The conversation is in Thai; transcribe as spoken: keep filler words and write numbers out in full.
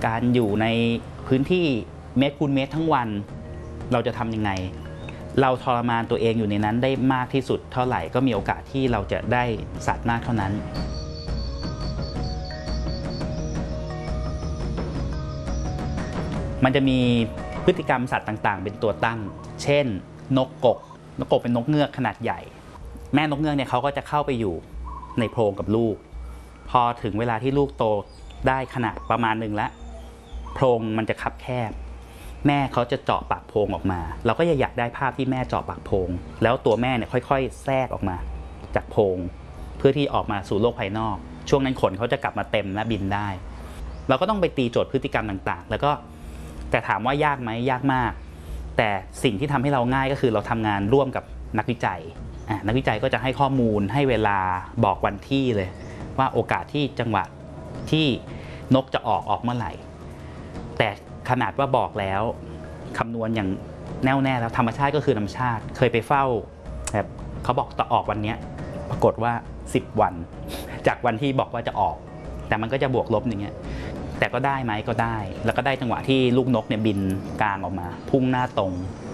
การอยู่ในพื้นที่เมตรคูณเมตรทั้งวันเราจะทำยังไงเราทรมานตัวเองอยู่ในนั้นได้มากที่สุดเท่าไหร่ก็มีโอกาสที่เราจะได้สัตว์มากเท่านั้นมันจะมีพฤติกรรมสัตว์ต่างๆเป็นตัวตั้งเช่นนกกกนกกกเป็นนกเงือกขนาดใหญ่แม่นกเงือกเนี่ยเขาก็จะเข้าไปอยู่ในโพรงกับลูกพอถึงเวลาที่ลูกโตได้ขนาดประมาณหนึ่งแล้วโพรงมันจะคับแคบแม่เขาจะเจาะปากโพรงออกมาเราก็อยากได้ภาพที่แม่เจาะปากโพรงแล้วตัวแม่เนี่ยค่อยๆแทรกออกมาจากโพรงเพื่อที่ออกมาสู่โลกภายนอกช่วงนั้นขนเขาจะกลับมาเต็มและบินได้เราก็ต้องไปตีโจทย์พฤติกรรมต่างๆแล้วก็แต่ถามว่ายากไหมยากมากแต่สิ่งที่ทำให้เราง่ายก็คือเราทำงานร่วมกับนักวิจัยนักวิจัยก็จะให้ข้อมูลให้เวลาบอกวันที่เลยว่าโอกาสที่จังหวะที่นกจะออกออกเมื่อไหร่แต่ขนาดว่าบอกแล้วคำนวณอย่างแน่วแน่แล้วธรรมชาติก็คือธรรมชาติเคยไปเฝ้าแบบเขาบอกจะออกวันนี้ปรากฏว่าสิบวันจากวันที่บอกว่าจะออกแต่มันก็จะบวกลบอย่างเงี้ยแต่ก็ได้ไหมก็ได้แล้วก็ได้จังหวะที่ลูกนกเนี่ยบินกลางออกมาพุ่งหน้าตรง